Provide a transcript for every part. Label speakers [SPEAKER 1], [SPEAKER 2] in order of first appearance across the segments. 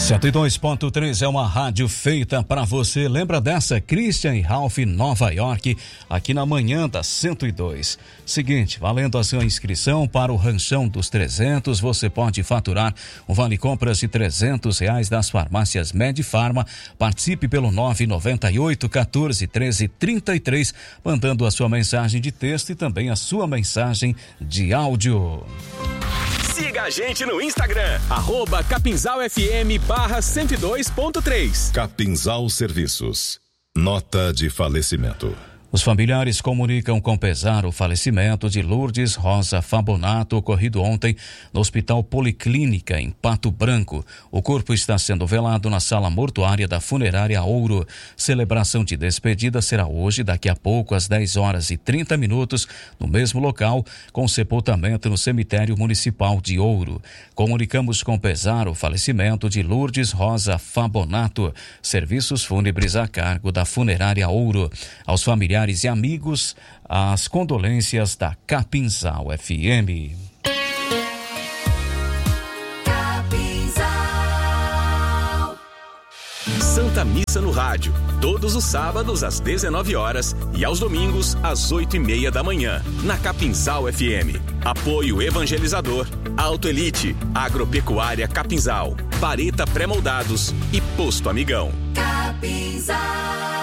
[SPEAKER 1] 102.3 é uma rádio feita para você. Lembra dessa? Christian e Ralph, Nova York, aqui na manhã da 102. Seguinte, valendo a sua inscrição para o Ranchão dos 300, você pode faturar um vale compras de R$300 das farmácias Medifarma. Participe pelo 998 14 13 33, mandando a sua mensagem de texto e também a sua mensagem de áudio.
[SPEAKER 2] Siga a gente no Instagram, @CapinzalFM/102.3.
[SPEAKER 3] Capinzal Serviços. Nota de falecimento.
[SPEAKER 1] Os familiares comunicam com pesar o falecimento de Lourdes Rosa Fabonato, ocorrido ontem no Hospital Policlínica, em Pato Branco. O corpo está sendo velado na sala mortuária da Funerária Ouro. Celebração de despedida será hoje, daqui a pouco, às 10h30, no mesmo local, com sepultamento no cemitério municipal de Ouro. Comunicamos com pesar o falecimento de Lourdes Rosa Fabonato. Serviços fúnebres a cargo da Funerária Ouro. Aos familiares e amigos, as condolências da Capinzal FM.
[SPEAKER 2] Capinzal. Santa Missa no Rádio, todos os sábados às 19h e aos domingos às 8h30 da manhã, na Capinzal FM. Apoio evangelizador, Auto Elite, Agropecuária Capinzal, Bareta Pré-Moldados e Posto Amigão. Capinzal.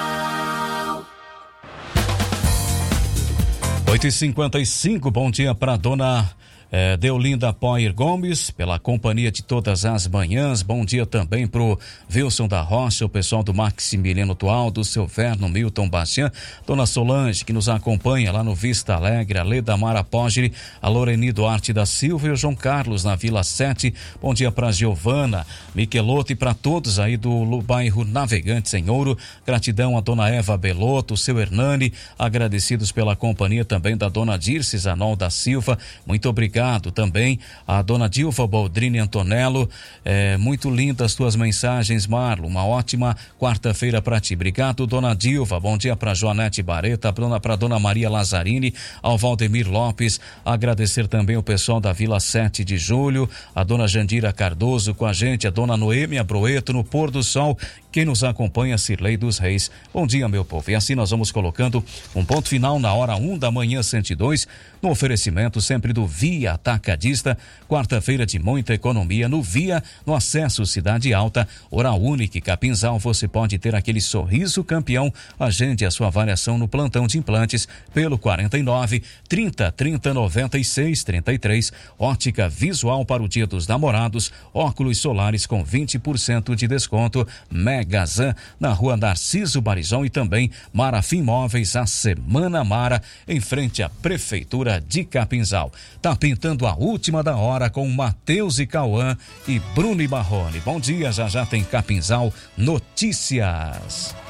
[SPEAKER 1] 8h55, bom dia para dona Deolinda Poir Gomes, pela companhia de todas as manhãs. Bom dia também pro Wilson da Rocha, o pessoal do Maximiliano Tual, do seu Verno Milton Bastian, dona Solange, que nos acompanha lá no Vista Alegre, a Leda Mara Poggi, a Loreni Duarte da Silva e o João Carlos na Vila 7. Bom dia para Giovana Micheloto e para todos aí do bairro Navegantes em Ouro. Gratidão a dona Eva Belotto, o seu Hernani, agradecidos pela companhia também da dona Dirce Zanol da Silva. Muito obrigado também a dona Dilva Baldrini Antonello, muito lindas as tuas mensagens, Marlon, uma ótima quarta-feira para ti. Obrigado, dona Dilva. Bom dia para Joanete Bareta, para dona Maria Lazzarini, ao Valdemir Lopes, agradecer também o pessoal da Vila 7 de Julho, a dona Jandira Cardoso com a gente, a dona Noêmia Broeto no Pôr do Sol, quem nos acompanha, Cirlei dos Reis. Bom dia, meu povo. E assim nós vamos colocando um ponto final na hora 1 da manhã 102, no oferecimento sempre do Via Atacadista, quarta-feira de muita economia no Via, no acesso Cidade Alta, Oral Unique Capinzal. Você pode ter aquele sorriso campeão. Agende a sua avaliação no plantão de implantes pelo 49 30 30 96 33. Ótica Visual para o Dia dos Namorados, óculos solares com 20% de desconto. Megazan na Rua Narciso Barizon e também Marafim Móveis, a Semana Mara, em frente à Prefeitura de Capinzal. Tá pintando a última da hora com Matheus e Cauã e Bruno e Marrone. Bom dia, já tem Capinzal Notícias.